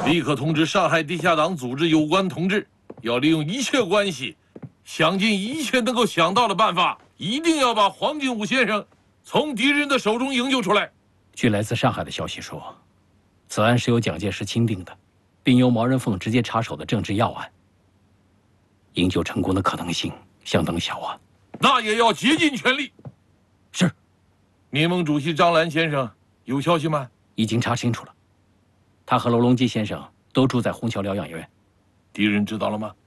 立刻通知上海地下党组织有关同志，要利用一切关系，想尽一切能够想到的办法，一定要把黄金武先生从敌人的手中营救出来。 据来自上海的消息说，此案是由蒋介石钦定的，并由毛人凤直接插手的政治要案。营救成功的可能性相当小啊。 那也要竭尽全力。 是。 民盟主席张澜先生有消息吗？ 已经查清楚了，他和罗隆基先生都住在虹桥疗养院。 敌人知道了吗？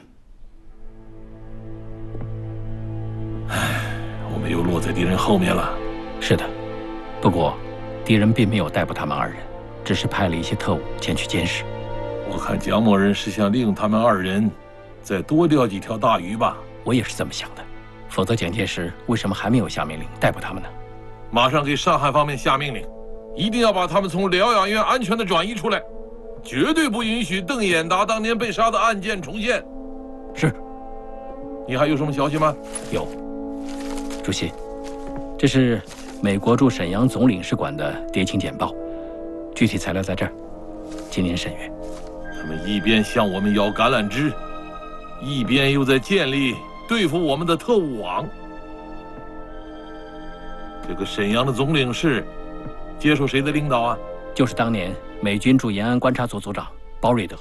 我们又落在敌人后面了。 是的，不过敌人并没有逮捕他们二人，只是派了一些特务前去监视。 我看蒋某人是想利用他们二人再多钓几条大鱼吧。 我也是这么想的，否则蒋介石为什么还没有下命令逮捕他们呢？ 马上给上海方面下命令，一定要把他们从疗养院安全的转移出来，绝对不允许邓演达当年被杀的案件重现。 是。 你还有什么消息吗？ 有，主席，这是美国驻沈阳总领事馆的谍情简报，具体材料在这儿，请您审阅。 他们一边向我们摇橄榄枝，一边又在建立对付我们的特务网。这个沈阳的总领事接受谁的领导啊？ 就是当年美军驻延安观察组组长包瑞德。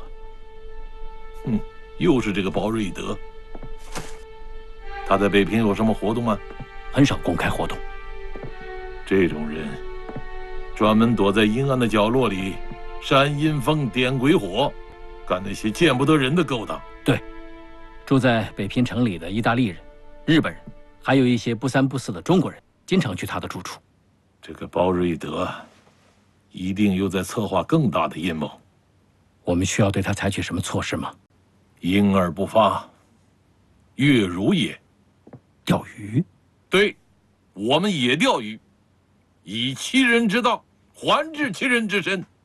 又是这个包瑞德。他在北平有什么活动吗？ 很少公开活动。 这种人专门躲在阴暗的角落里煽阴风点鬼火，干那些见不得人的勾当。 对，住在北平城里的意大利人、日本人，还有一些不三不四的中国人，经常去他的住处。 这个包瑞德一定又在策划更大的阴谋。 我们需要对他采取什么措施吗？ 婴儿不发，月如也。 钓鱼？ 对，我们也钓鱼，以其人之道还治其人之身。